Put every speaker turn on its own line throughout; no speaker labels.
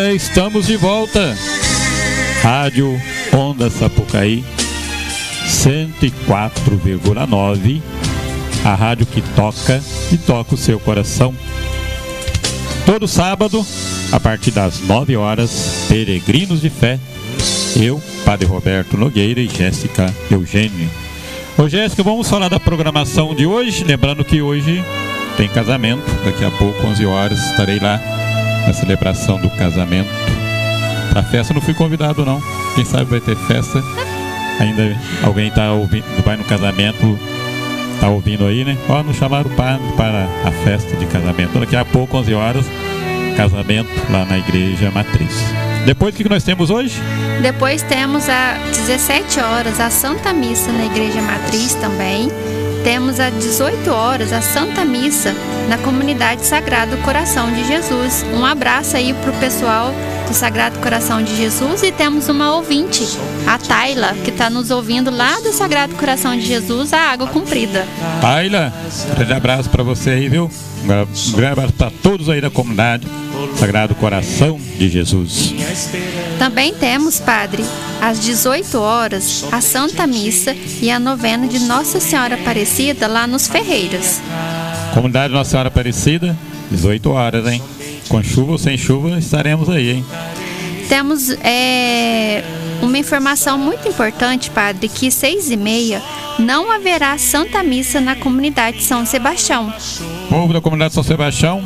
estamos de volta. Rádio Onda Sapucaí 104,9, a rádio que toca e toca o seu coração. Todo sábado, a partir das 9 horas, Peregrinos de Fé. Eu, Padre Roberto Nogueira e Jéssica Eugênio. Ô Jéssica, vamos falar da programação de hoje. Lembrando que hoje tem casamento. Daqui a pouco, 11 horas, estarei lá na celebração do casamento. A festa não fui convidado não. Quem sabe vai ter festa. Ainda alguém está ouvindo, vai no casamento, está ouvindo aí, né? Ó, não chamaram o padre para a festa de casamento. Daqui a pouco, 11 horas, casamento lá na Igreja Matriz. Depois, o que nós temos hoje?
Depois temos às 17 horas a Santa Missa na Igreja Matriz também. Temos às 18 horas a Santa Missa na Comunidade Sagrado Coração de Jesus. Um abraço aí para o pessoal do Sagrado Coração de Jesus. E temos uma ouvinte, a Tayla, que está nos ouvindo lá do Sagrado Coração de Jesus, a Água Comprida.
Tayla, um grande abraço para você aí, viu? Um grande abraço para todos aí da comunidade Sagrado Coração de Jesus.
Também temos, padre, às 18 horas, a Santa Missa e a novena de Nossa Senhora Aparecida lá nos Ferreiros.
Comunidade Nossa Senhora Aparecida, 18 horas, hein? Com chuva ou sem chuva, estaremos aí, hein?
Temos uma informação muito importante, padre, que 6h30 não haverá Santa Missa na comunidade São Sebastião.
Povo da comunidade São Sebastião,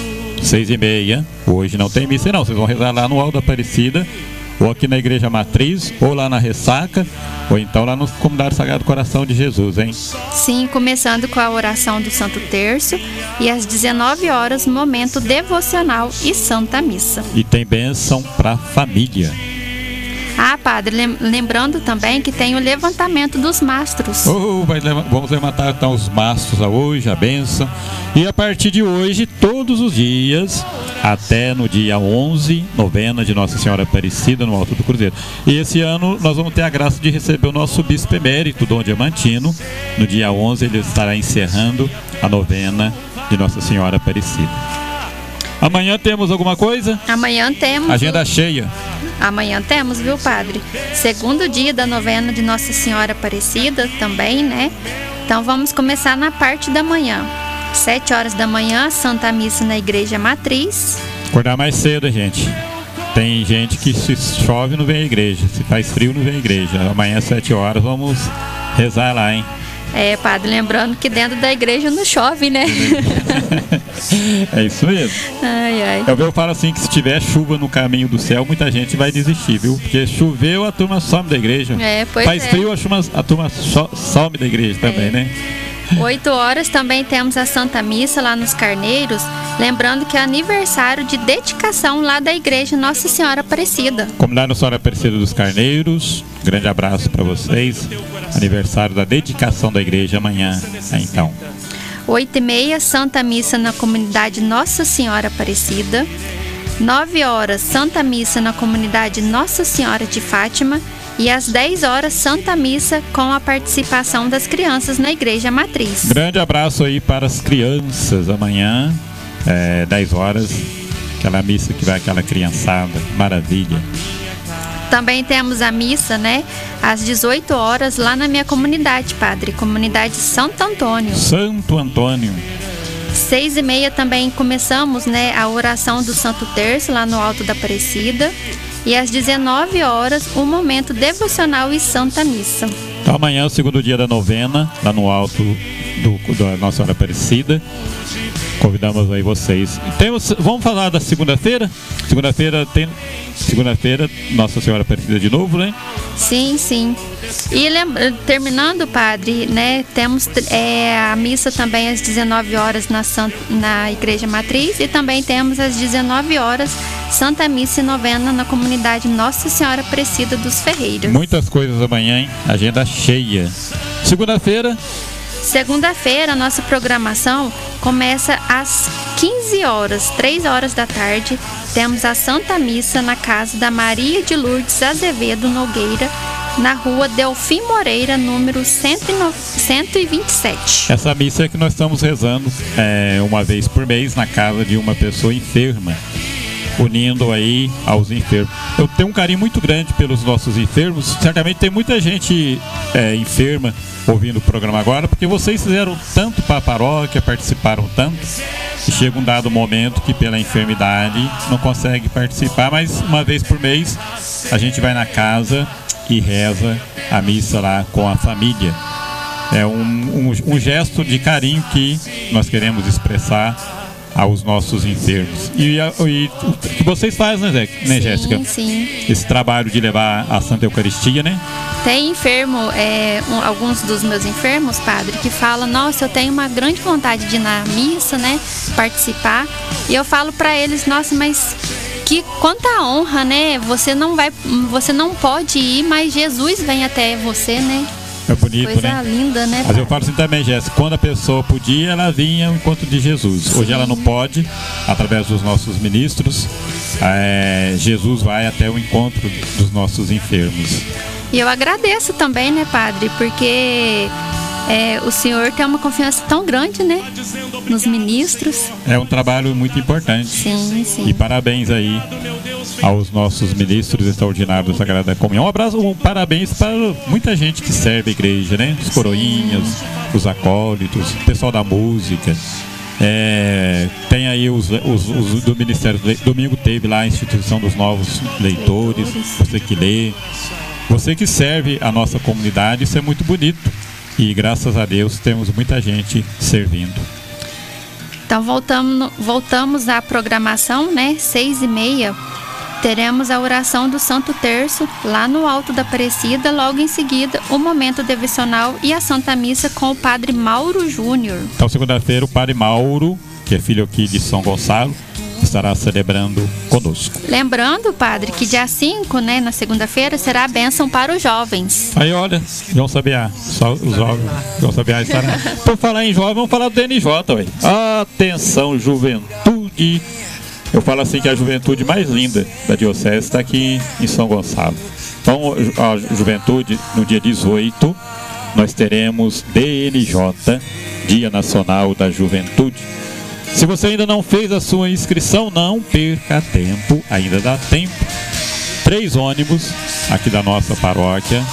6h30, hoje não tem missa não, vocês vão rezar lá no Alto da Aparecida, ou aqui na Igreja Matriz, ou lá na Ressaca, ou então lá no Comunidade Sagrado Coração de Jesus, hein?
Sim, começando com a oração do Santo Terço e às 19 horas, momento devocional e Santa Missa.
E tem bênção para a família.
Ah, padre, lembrando também que tem o levantamento dos mastros.
Vamos levantar então os mastros hoje, a bênção. E a partir de hoje, todos os dias, até no dia 11, novena de Nossa Senhora Aparecida no Alto do Cruzeiro. E esse ano nós vamos ter a graça de receber o nosso Bispo Emérito, Dom Diamantino. No dia 11 ele estará encerrando a novena de Nossa Senhora Aparecida. Amanhã temos alguma coisa?
Amanhã temos.
Agenda cheia.
Amanhã temos, viu, padre? Segundo dia da novena de Nossa Senhora Aparecida também, né? Então vamos começar na parte da manhã. 7 horas da manhã, Santa Missa na Igreja Matriz.
Acordar mais cedo, gente. Tem gente que se chove não vem à igreja, se faz frio não vem à igreja. Amanhã às 7 horas vamos rezar lá, hein?
É, padre, lembrando que dentro da igreja não chove, né?
É isso mesmo.
Ai, ai.
Eu falo assim que se tiver chuva no caminho do céu, muita gente vai desistir, viu? Porque choveu, a turma some da igreja. Faz frio, a turma some da igreja também, né?
8 horas também temos a Santa Missa lá nos Carneiros, lembrando que é aniversário de dedicação lá da Igreja Nossa Senhora Aparecida.
Comunidade Nossa Senhora Aparecida dos Carneiros, grande abraço para vocês. Aniversário da dedicação da igreja amanhã, então.
8h30, Santa Missa na comunidade Nossa Senhora Aparecida. 9 horas, Santa Missa na comunidade Nossa Senhora de Fátima. E às 10 horas, Santa Missa com a participação das crianças na Igreja Matriz.
Grande abraço aí para as crianças. Amanhã, 10 horas, aquela missa que vai aquela criançada. Maravilha.
Também temos a missa, né? Às 18 horas, lá na minha comunidade, padre. Comunidade Santo Antônio.
Santo Antônio.
6h30 também começamos, né, a oração do Santo Terço lá no Alto da Aparecida. E às 19 horas, o momento devocional e Santa Missa.
Então amanhã é o segundo dia da novena, lá no Alto da Nossa Senhora Aparecida. Convidamos aí vocês. Vamos falar da segunda-feira? Segunda-feira, Nossa Senhora Aparecida de novo, né?
Sim, sim. E terminando, padre, né, temos a missa também às 19 horas na Igreja Matriz e também temos às 19 horas Santa Missa e novena na comunidade Nossa Senhora Aparecida dos Ferreiros.
Muitas coisas amanhã, hein? Agenda cheia.
Segunda-feira, a nossa programação começa às 15 horas, 3 horas da tarde. Temos a Santa Missa na casa da Maria de Lourdes Azevedo Nogueira, na rua Delfim Moreira, número 127.
Essa missa é que nós estamos rezando uma vez por mês na casa de uma pessoa enferma. unindo aí aos enfermos. Eu tenho um carinho muito grande pelos nossos enfermos. Certamente tem muita gente enferma ouvindo o programa agora, porque vocês fizeram tanto para a paróquia, participaram tanto, e chega um dado momento que pela enfermidade não consegue participar, mas uma vez por mês a gente vai na casa e reza a missa lá com a família. É um gesto de carinho que nós queremos expressar aos nossos enfermos. E o que vocês fazem, né, Jéssica?
Sim.
Esse trabalho de levar a Santa Eucaristia, né?
Tem enfermo, alguns dos meus enfermos, padre, que falam: nossa, eu tenho uma grande vontade de ir na missa, né? Participar. E eu falo para eles: nossa, mas quanta honra, né? Você não pode ir, mas Jesus vem até você, né?
É bonito,
coisa
né?
Linda, né?
Mas eu falo assim também, Jéssica, quando a pessoa podia, ela vinha ao encontro de Jesus.
Sim.
Hoje ela não pode, através dos nossos ministros, Jesus vai até o encontro dos nossos enfermos.
E eu agradeço também, né, padre? Porque o senhor tem uma confiança tão grande, né? Nos ministros.
É um trabalho muito importante.
Sim.
E parabéns aí aos nossos ministros extraordinários da Sagrada Comunhão. Um abraço, parabéns para muita gente que serve a igreja, né? Os coroinhas, os acólitos, o pessoal da música. Tem aí os do Ministério. Domingo teve lá a instituição dos novos leitores. Você que lê, você que serve a nossa comunidade, isso é muito bonito. E graças a Deus temos muita gente servindo.
Então voltamos à programação, né? 6h30. Teremos a oração do Santo Terço lá no Alto da Aparecida. Logo em seguida, o momento devocional e a Santa Missa com o Padre Mauro Júnior.
Então, segunda-feira, o Padre Mauro, que é filho aqui de São Gonçalo, estará celebrando conosco.
Lembrando, padre, que dia 5, né, na segunda-feira, será a bênção para os jovens.
Aí, olha, João Sabiá, só os jovens, João Sabiá estará. Por falar em jovem, vamos falar do DNJ, ué. Atenção, juventude. Eu falo assim que a juventude mais linda da diocese está aqui em São Gonçalo. Então, a juventude, no dia 18, nós teremos DNJ, Dia Nacional da Juventude. Se você ainda não fez a sua inscrição, não perca tempo, ainda dá tempo. 3 ônibus aqui da nossa paróquia.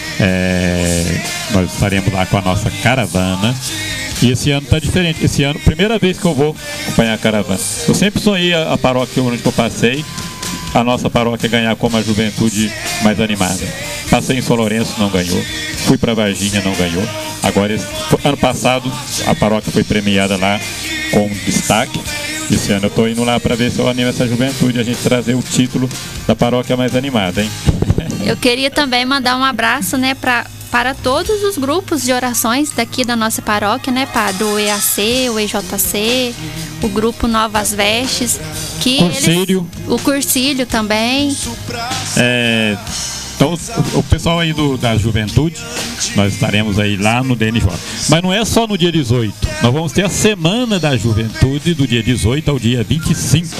Nós estaremos lá com a nossa caravana. E esse ano está diferente. Esse ano, primeira vez que eu vou acompanhar a caravana. Eu sempre sonhei a paróquia onde eu passei, a nossa paróquia ganhar como a juventude mais animada. Passei em São Lourenço, não ganhou. Fui para Varginha, não ganhou. Agora, ano passado, a paróquia foi premiada lá com destaque. Esse ano eu estou indo lá para ver se eu animo essa juventude, a gente trazer o título da paróquia mais animada, hein?
Eu queria também mandar um abraço, né, para todos os grupos de orações daqui da nossa paróquia, né, padre? O EAC, o EJC, o grupo Novas Vestes, que
Cursílio.
O Cursílio também.
Então, o pessoal aí da juventude, nós estaremos aí lá no DNJ. Mas não é só no dia 18. Nós vamos ter a Semana da Juventude, do dia 18 ao dia 25.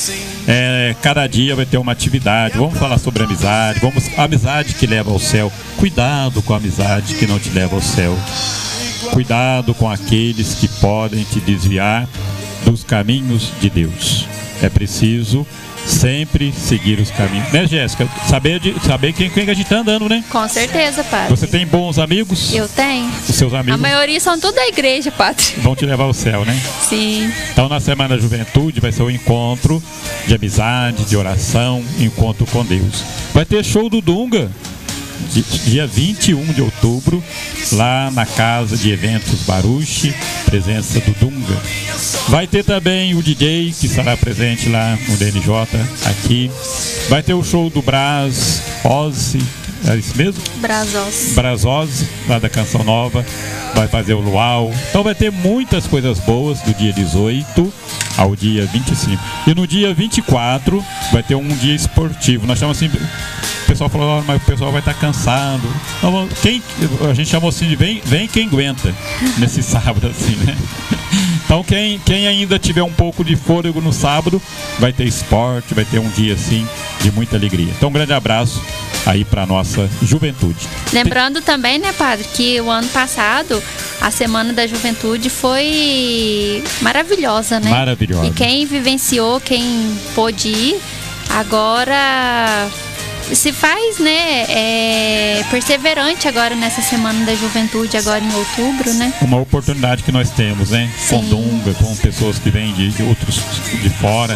Cada dia vai ter uma atividade. Vamos falar sobre amizade. A amizade que leva ao céu. Cuidado com a amizade que não te leva ao céu. Cuidado com aqueles que podem te desviar dos caminhos de Deus. É preciso sempre seguir os caminhos, né, Jéssica? Saber quem que a gente tá andando, né?
Com certeza, padre.
Você tem bons amigos?
Eu tenho.
Os seus amigos?
A maioria são tudo da igreja, padre.
Vão te levar ao céu, né?
Sim.
Então, na Semana da Juventude vai ser um encontro de amizade, de oração, encontro com Deus. Vai ter show do Dunga, dia 21 de outubro, lá na Casa de Eventos Baruch, presença do Dunga. Vai ter também o DJ, que estará presente lá no DNJ, aqui. Vai ter o show do Brás Ozzy, é isso mesmo? Brás Ozzy, lá da Canção Nova. Vai fazer o luau. Então vai ter muitas coisas boas do dia 18 ao dia 25. E no dia 24 vai ter um dia esportivo. Nós chamamos assim... O pessoal falou, mas o pessoal vai estar cansado. Então, a gente chamou assim de vem quem aguenta nesse sábado, assim, né? Então quem ainda tiver um pouco de fôlego no sábado, vai ter esporte, vai ter um dia assim de muita alegria. Então um grande abraço aí para nossa juventude.
Lembrando também, né, padre, que o ano passado a Semana da Juventude foi maravilhosa, né?
Maravilhosa.
E quem vivenciou, quem pôde ir, agora se faz, né, perseverante agora nessa Semana da Juventude, agora em outubro, né?
Uma oportunidade que nós temos, né?
Sim.
Com Dunga, com pessoas que vêm de outros de fora.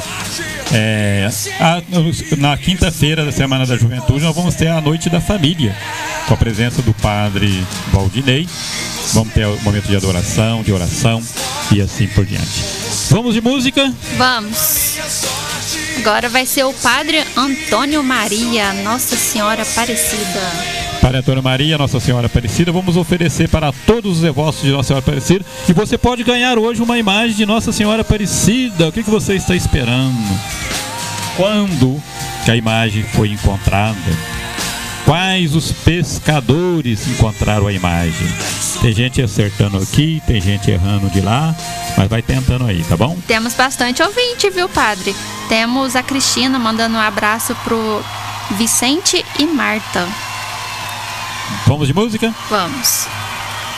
Na quinta-feira da Semana da Juventude nós vamos ter a Noite da Família, com a presença do padre Valdinei. Vamos ter um momento de adoração, de oração e assim por diante. Vamos de música?
Vamos! Agora vai ser o Padre Antônio Maria, Nossa Senhora Aparecida.
Padre Antônio Maria, Nossa Senhora Aparecida, vamos oferecer para todos os devotos de Nossa Senhora Aparecida. E você pode ganhar hoje uma imagem de Nossa Senhora Aparecida. O que você está esperando? Quando que a imagem foi encontrada? Quais os pescadores encontraram a imagem? Tem gente acertando aqui, tem gente errando de lá, mas vai tentando aí, tá bom?
Temos bastante ouvinte, viu, padre? Temos a Cristina mandando um abraço pro Vicente e Marta.
Vamos de música?
Vamos.